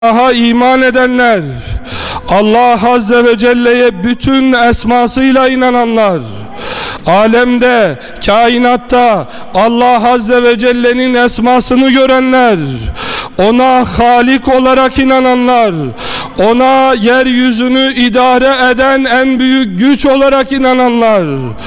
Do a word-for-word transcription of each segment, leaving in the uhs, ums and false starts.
Allah'a iman edenler, Allah Azze ve Celle'ye bütün esmasıyla inananlar, alemde, kainatta Allah Azze ve Celle'nin esmasını görenler, ona Halik olarak inananlar, ona yeryüzünü idare eden en büyük güç olarak inananlar,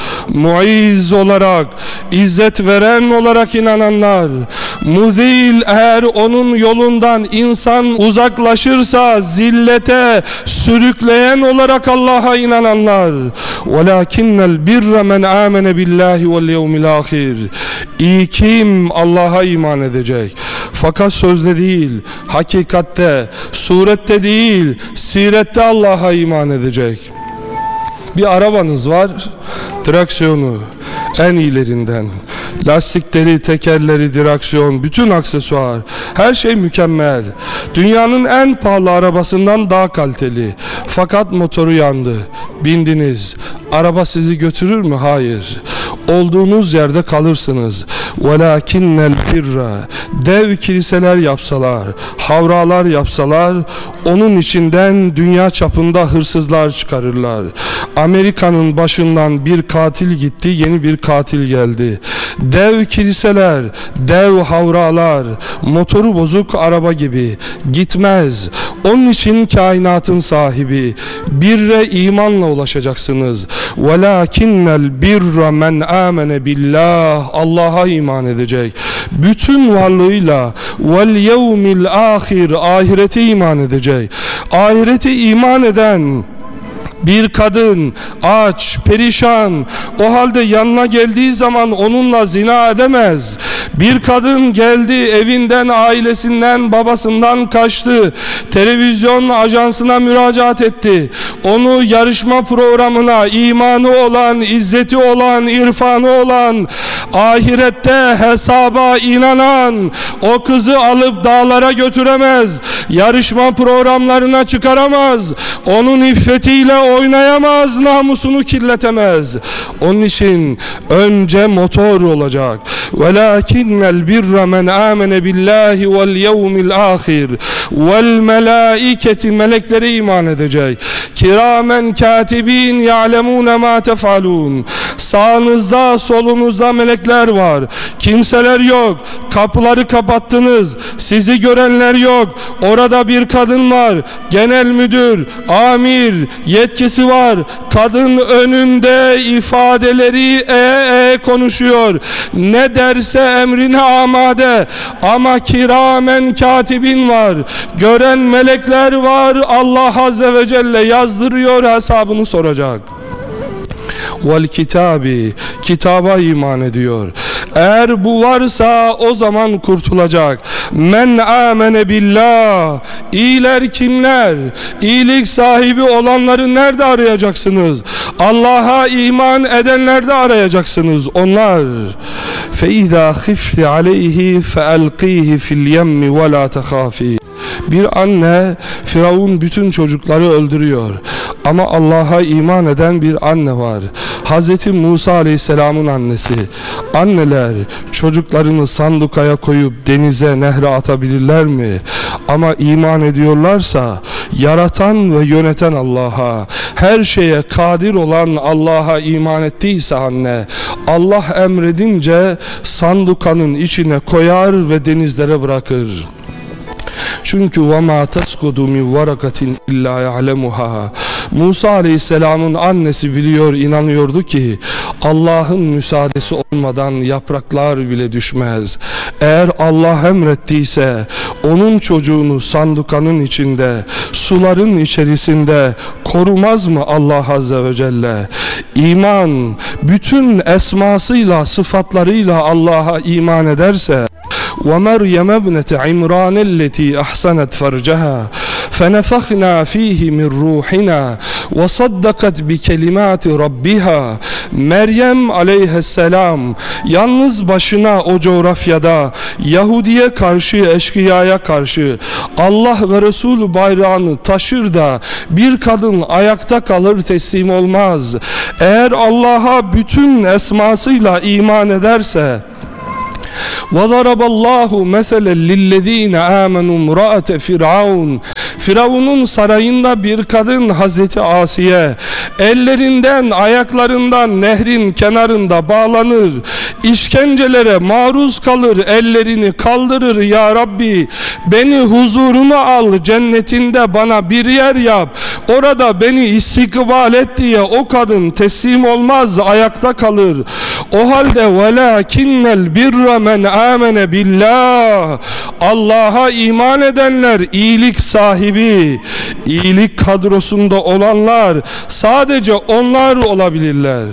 muiz olarak, izzet veren olarak inananlar, muzil, eğer onun yolundan insan uzaklaşırsa zillete sürükleyen olarak Allah'a inananlar. وَلَاكِنَّ الْبِرَّ مَنْ آمَنَ بِاللّٰهِ وَالْيَوْمِ الْآخِرِ. İyi kim Allah'a iman edecek? Fakat sözde değil, hakikatte, surette değil, sirette Allah'a iman edecek. Bir arabanız var, direksiyonu en iyilerinden, lastikleri, tekerleri, direksiyon, bütün aksesuar, her şey mükemmel. Dünyanın en pahalı arabasından daha kaliteli. Fakat motoru yandı. Bindiniz. Araba sizi götürür mü? Hayır. Olduğunuz yerde kalırsınız. وَلَاكِنَّ الْبِرَّ. Dev kiliseler yapsalar, havralar yapsalar, onun içinden dünya çapında hırsızlar çıkarırlar. Amerika'nın başından bir katil gitti, yeni bir katil geldi. Dev kiliseler, dev havralar, motoru bozuk araba gibi gitmez. Onun için kainatın sahibi, birre imanla ulaşacaksınız. وَلَاكِنَّ الْبِرَّ مَنْ آمَنَ بِاللّٰهِ. Allah'a iman edecek. Bütün varlığıyla وَالْيَوْمِ الْآخِرِ. Ahirete iman edecek. Ahirete iman eden bir kadın aç, perişan, o halde yanına geldiği zaman onunla zina edemez. Bir kadın geldi, evinden, ailesinden, babasından kaçtı, televizyon ajansına müracaat etti. Onu yarışma programına, imanı olan, izzeti olan, irfanı olan, ahirette hesaba inanan o kızı alıp dağlara götüremez, yarışma programlarına çıkaramaz, onun iffetiyle oynayamaz, namusunu kirletemez. Onun için önce motor olacak. Velakinnel birra men amene billahi vel yevmil ahir vel melaiketi. Meleklere iman edecek. Kiramen katibin ya'lemune ma tef'alun. Sağınızda, solunuzda melekler var. Kimseler yok. Kapıları kapattınız. Sizi görenler yok. Orada bir kadın var. Genel müdür, amir, yetkisi var. Kadın önünde ifadeleri e e konuşuyor. Ne derse emrine amade. Ama kiramen katibin var. Gören melekler var. Allah Azze ve Celle yazdırıyor, hesabını soracak. Vel kitabi, kitaba iman ediyor. Eğer bu varsa o zaman kurtulacak. Men amene billah. İyiler kimler? İyilik sahibi olanları nerede arayacaksınız? Allah'a iman edenlerde arayacaksınız. Onlar. Fe izâ khifti aleyhi fe elqîhi fil yemmi ve la tehâfî. Bir anne Firavun bütün çocukları öldürüyor. Ama Allah'a iman eden bir anne var. Hazreti Musa Aleyhisselam'ın annesi. Anneler çocuklarını sandukaya koyup denize, nehre atabilirler mi? Ama iman ediyorlarsa yaratan ve yöneten Allah'a, her şeye kadir olan Allah'a iman ettiyse anne, Allah emredince sandukanın içine koyar ve denizlere bırakır. Çünkü وَمَا تَسْقُدُ مِنْ وَرَقَةٍ اِلَّا يَعْلَمُهَا. Musa Aleyhisselam'ın annesi biliyor, inanıyordu ki Allah'ın müsaadesi olmadan yapraklar bile düşmez. Eğer Allah emrettiyse onun çocuğunu sandukanın içinde, suların içerisinde korumaz mı Allah Azze ve Celle? İman bütün esmasıyla, sıfatlarıyla Allah'a iman ederse, وَمَرْيَمَ ابْنَةَ عِمْرَانَ الَّتِي أَحْسَنَتْ فَرْجَهَا فَنَفَخْنَا ف۪يهِ مِنْ رُوحِنَا وَصَدَّقَتْ بِكَلِمَاتِ رَبِّهَا. Meryem aleyhisselam yalnız başına o coğrafyada Yahudi'ye karşı, eşkıyaya karşı Allah ve Resulü bayrağını taşır da bir kadın ayakta kalır, teslim olmaz. Eğer Allah'a bütün esmasıyla iman ederse وَضَرَبَ اللّٰهُ مَثَلًا لِلَّذ۪ينَ آمَنُوا امْرَأَةَ فِرْعَوْنَ Firavun'un sarayında bir kadın Hazreti Asiye ellerinden ayaklarından nehrin kenarında bağlanır, işkencelere maruz kalır, ellerini kaldırır. Ya Rabbi, beni huzuruna al, cennetinde bana bir yer yap, orada beni istikbal et diye o kadın teslim olmaz, ayakta kalır. O halde وَلَاكِنَّ الْبِرَّ مَنْ آمَنَ بِاللّٰهِ Allah'a iman edenler, iyilik sahibi, iyilik kadrosunda olanlar sadece onlar olabilirler.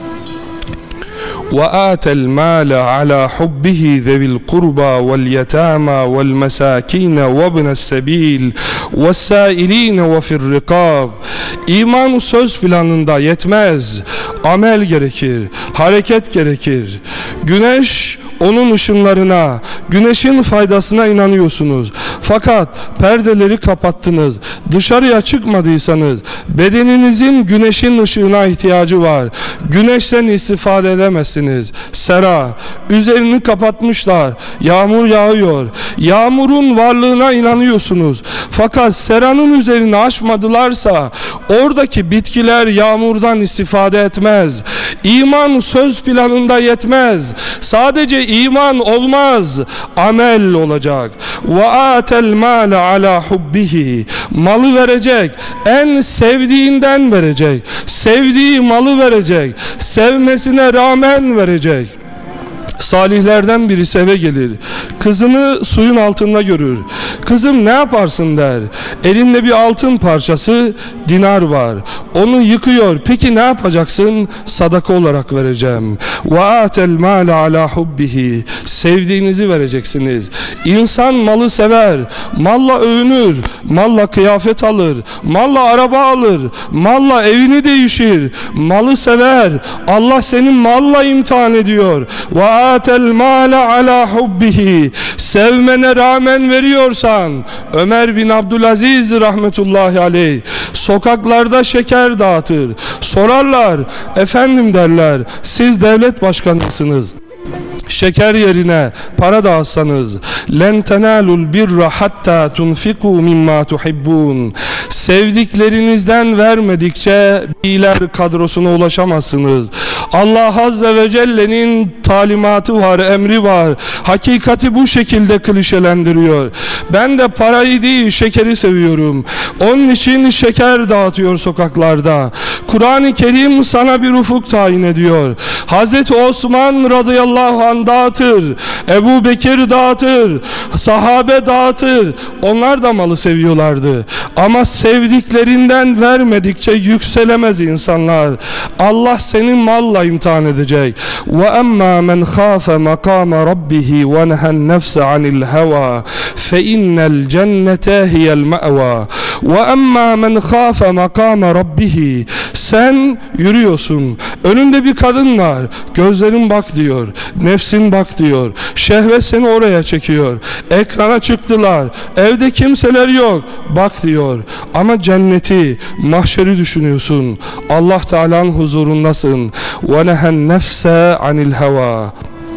وآتى المال على حبه ذوي القربى واليتامى والمساكين وابن السبيل والسائلين وفي الرقاب İman söz planında yetmez. Amel gerekir, hareket gerekir. Güneş, onun ışınlarına, güneşin faydasına inanıyorsunuz. Fakat perdeleri kapattınız. Dışarıya çıkmadıysanız bedeninizin güneşin ışığına ihtiyacı var. Güneşten istifade edemezsiniz. Sera, üzerini kapatmışlar. Yağmur yağıyor. Yağmurun varlığına inanıyorsunuz. Fakat seranın üzerini açmadılarsa oradaki bitkiler yağmurdan istifade etmez. İman söz planında yetmez. Sadece iman olmaz. Amel olacak. وَآتَ الْمَالَ عَلَى حُبِّهِ Malı verecek. En sevdiğinden verecek. Sevdiği malı verecek. Sevmesine rağmen verecek. Salihlerden birisi eve gelir. Kızını suyun altında görür. Kızım ne yaparsın der. Elinde bir altın parçası, dinar var. Onu yıkıyor. Peki ne yapacaksın? Sadaka olarak vereceğim. وَآتَ الْمَالَ عَلَى حُبِّهِ Sevdiğinizi vereceksiniz. İnsan malı sever. Malla övünür. Malla kıyafet alır. Malla araba alır. Malla evini değişir. Malı sever. Allah senin malla imtihan ediyor. وَآتَ الْمَالَ عَلَى حُبِّهِ Sevmene rağmen veriyorsan, Ömer bin Abdülaziz rahmetullahi aleyh sokaklarda şeker dağıtır. Sorarlar, efendim derler, siz devlet başkanısınız, şeker yerine para dağıtsanız len tenalul birra hatta tunfiku mimma tuhibbun sevdiklerinizden vermedikçe iyiler kadrosuna ulaşamazsınız. Allah Azze ve Celle'nin talimatı var, emri var. Hakikati bu şekilde klişelendiriyor. Ben de parayı değil şekeri seviyorum. Onun için şeker dağıtıyor sokaklarda. Kur'an-ı Kerim sana bir ufuk tayin ediyor. Hazreti Osman radıyallahu anh dağıtır. Ebu Bekir dağıtır. Sahabe dağıtır. Onlar da malı seviyorlardı. Ama sevdiklerinden vermedikçe yükselemez insanlar. Allah senin malla imtihan edecek. Ve emma men khafe makama rabbihi ve nehen nefse anil heva fe innel cennete hiyel ma'va. Ve emma men khafe makama rabbihi sen yürüyorsun. Önünde bir kadın var. Gözlerin bak diyor. Nefsin bak diyor. Şehvet seni oraya çekiyor. Ekrana çıktılar. Evde kimseler yok. Bak diyor. Ama cenneti, mahşeri düşünüyorsun. Allah Teala'nın huzurundasın. Ve nehen nefse anil heva.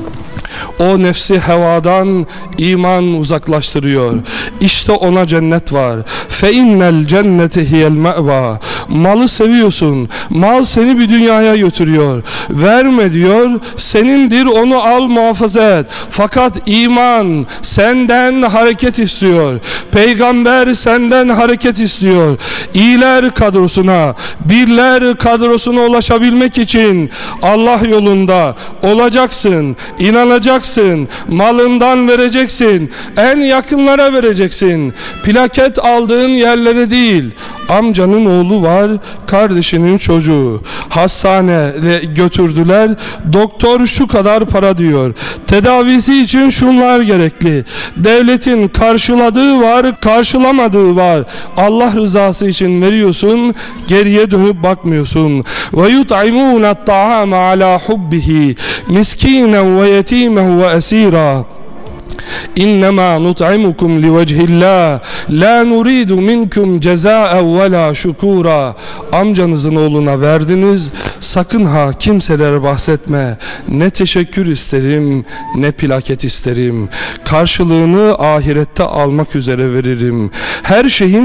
O nefsi hevadan iman uzaklaştırıyor. İşte ona cennet var. Fe innel cennete hiyel me'va. Malı seviyorsun. Mal seni bir dünyaya götürüyor. Verme diyor. Senindir, onu al, muhafaza et. Fakat iman senden hareket istiyor. Peygamber senden hareket istiyor. İyiler kadrosuna, birler kadrosuna ulaşabilmek için Allah yolunda olacaksın. İnanacaksın. Malından vereceksin. En yakınlara vereceksin. Plaket aldığın yerlere değil. Amcanın oğlu var, kardeşinin çocuğu. Hastaneye götürdüler. Doktor şu kadar para diyor. Tedavisi için şunlar gerekli. Devletin karşıladığı var, karşılamadığı var. Allah rızası için veriyorsun, geriye dönüp bakmıyorsun. Ve yut'imûne at-ta'âme alâ hubbihi miskînen ve yetîmen ve esîrâ. İnnemâ nut'imukum livecihillâh la nuridu minkum cezâen ve la şukûrâ. Amcanızın oğluna verdiniz, sakın ha kimselere bahsetme. Ne teşekkür isterim ne plaket isterim. Karşılığını ahirette almak üzere veririm. Her şeyin